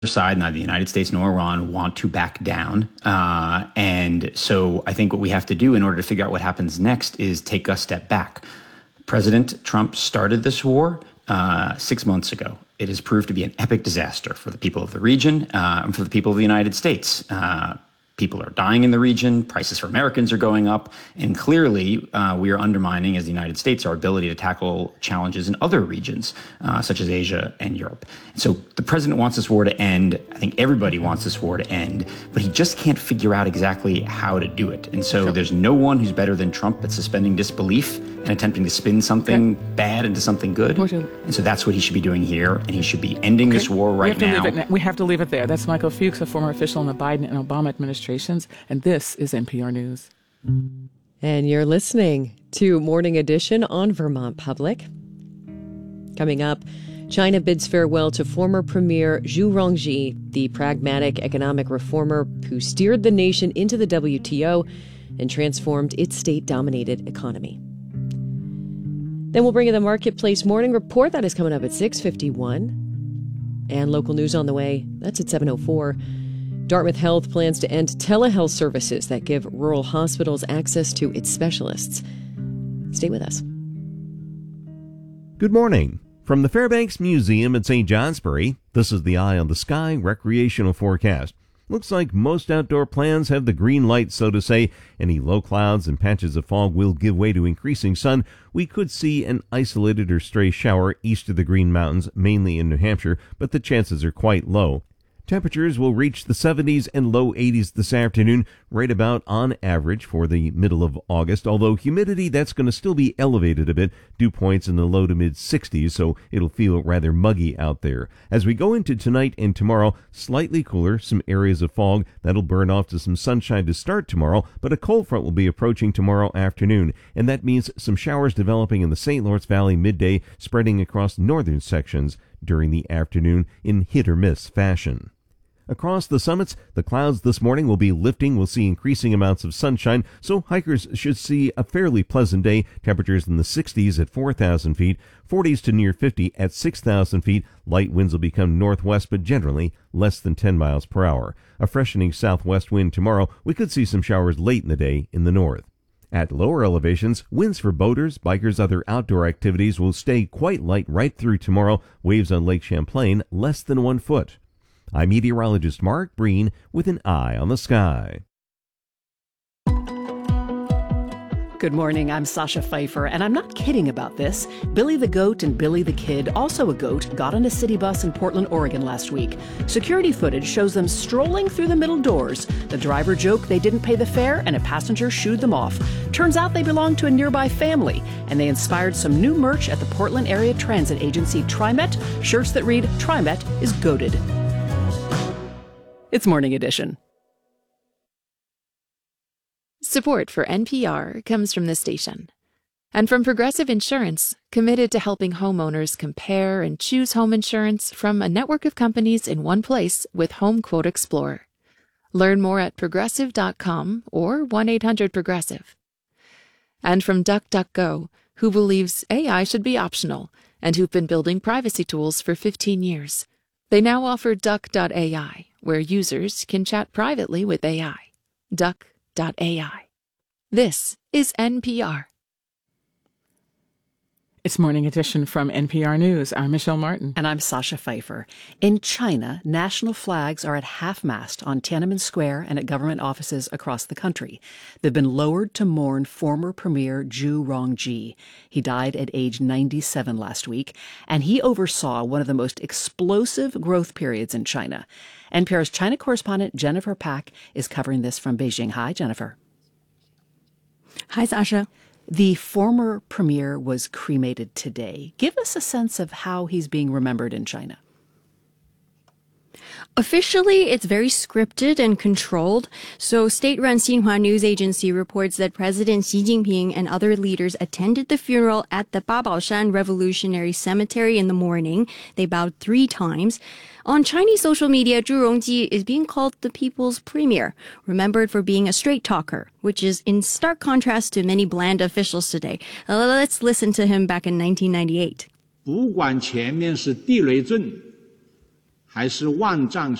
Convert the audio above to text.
side, neither the United States nor Iran, want to back down. And so I think what we have to do in order to figure out what happens next is take a step back. President Trump started this war 6 months ago. It has proved to be an epic disaster for the people of the region and for the people of the United States. People are dying in the region. Prices for Americans are going up. And clearly, we are undermining, as the United States, our ability to tackle challenges in other regions, such as Asia and Europe. So the president wants this war to end. I think everybody wants this war to end. But he just can't figure out exactly how to do it. And so there's no one who's better than Trump at suspending disbelief and attempting to spin something bad into something good. And so that's what he should be doing here. And he should be ending this war right now. We have to leave it there. That's Michael Fuchs, a former official in the Biden and Obama administrations. And this is NPR News. And you're listening to Morning Edition on Vermont Public. Coming up, China bids farewell to former Premier Zhu Rongji, the pragmatic economic reformer who steered the nation into the WTO and transformed its state-dominated economy. Then we'll bring you the Marketplace Morning Report. That is coming up at 6:51. And local news on the way. That's at 7:04. Dartmouth Health plans to end telehealth services that give rural hospitals access to its specialists. Stay with us. Good morning. From the Fairbanks Museum at St. Johnsbury, this is the Eye on the Sky recreational forecast. Looks like most outdoor plans have the green light, so to say. Any low clouds and patches of fog will give way to increasing sun. We could see an isolated or stray shower east of the Green Mountains, mainly in New Hampshire, but the chances are quite low. Temperatures will reach the 70s and low 80s this afternoon, right about on average for the middle of August, although humidity, that's going to still be elevated a bit, dew points in the low to mid 60s, so it'll feel rather muggy out there. As we go into tonight and tomorrow, slightly cooler, some areas of fog, that'll burn off to some sunshine to start tomorrow, but a cold front will be approaching tomorrow afternoon, and that means some showers developing in the St. Lawrence Valley midday, spreading across northern sections during the afternoon in hit-or-miss fashion. Across the summits, the clouds this morning will be lifting. We'll see increasing amounts of sunshine, so hikers should see a fairly pleasant day. Temperatures in the 60s at 4,000 feet, 40s to near 50 at 6,000 feet. Light winds will become northwest, but generally less than 10 miles per hour. A freshening southwest wind tomorrow. We could see some showers late in the day in the north. At lower elevations, winds for boaters, bikers, other outdoor activities will stay quite light right through tomorrow. Waves on Lake Champlain less than 1 foot. I'm meteorologist Mark Breen with an eye on the sky. Good morning, I'm Sasha Pfeiffer, and I'm not kidding about this. Billy the Goat and Billy the Kid, also a goat, got on a city bus in Portland, Oregon last week. Security footage shows them strolling through the middle doors. The driver joked they didn't pay the fare, and a passenger shooed them off. Turns out they belonged to a nearby family, and they inspired some new merch at the Portland area transit agency TriMet, shirts that read, TriMet is goated. It's Morning Edition. Support for NPR comes from this station and from Progressive Insurance, committed to helping homeowners compare and choose home insurance from a network of companies in one place with Home Quote Explorer. Learn more at progressive.com or 1-800-PROGRESSIVE. And from DuckDuckGo, who believes AI should be optional and who've been building privacy tools for 15 years. They now offer Duck.ai, where users can chat privately with AI. Duck.ai. This is NPR. It's Morning Edition from NPR News. I'm Michelle Martin. And I'm Sasha Pfeiffer. In China, national flags are at half-mast on Tiananmen Square and at government offices across the country. They've been lowered to mourn former Premier Zhu Rongji. He died at age 97 last week, and he oversaw one of the most explosive growth periods in China. NPR's China correspondent Jennifer Pack is covering this from Beijing. Hi, Jennifer. Hi, Sasha. The former premier was cremated today. Give us a sense of how he's being remembered in China. Officially, it's very scripted and controlled. So state-run Xinhua news agency reports that President Xi Jinping and other leaders attended the funeral at the Babaoshan Revolutionary Cemetery in the morning. They bowed 3 times. On Chinese social media, Zhu Rongji is being called the people's premier, remembered for being a straight talker, which is in stark contrast to many bland officials today. Let's listen to him back in 1998. 不管前面是地雷阵还是万丈